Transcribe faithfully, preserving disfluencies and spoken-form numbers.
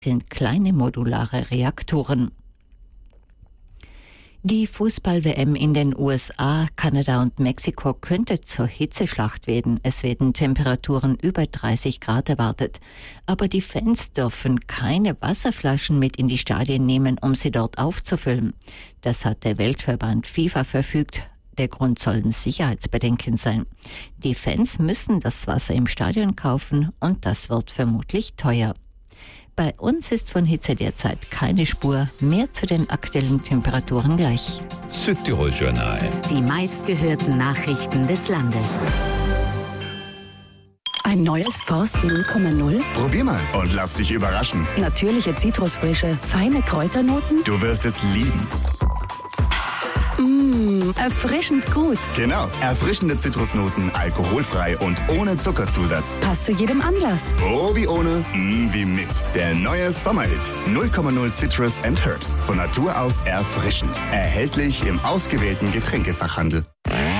sind kleine modulare Reaktoren. Die Fußball-W M in den U S A, Kanada und Mexiko könnte zur Hitzeschlacht werden. Es werden Temperaturen über dreißig Grad erwartet. Aber die Fans dürfen keine Wasserflaschen mit in die Stadien nehmen, um sie dort aufzufüllen. Das hat der Weltverband FIFA verfügt. Der Grund sollen Sicherheitsbedenken sein. Die Fans müssen das Wasser im Stadion kaufen und das wird vermutlich teuer. Bei uns ist von Hitze derzeit keine Spur. Mehr zu den aktuellen Temperaturen gleich. Südtirol-Journal. Die meistgehörten Nachrichten des Landes. Ein neues Forst null Komma null? Probier mal und lass dich überraschen. Natürliche Zitrusfrische, feine Kräuternoten? Du wirst es lieben. Mmh, erfrischend gut. Genau, erfrischende Zitrusnoten, alkoholfrei und ohne Zuckerzusatz. Passt zu jedem Anlass. Oh wie ohne, mm wie mit. Der neue Sommerhit. null Komma null Citrus and Herbs. Von Natur aus erfrischend. Erhältlich im ausgewählten Getränkefachhandel.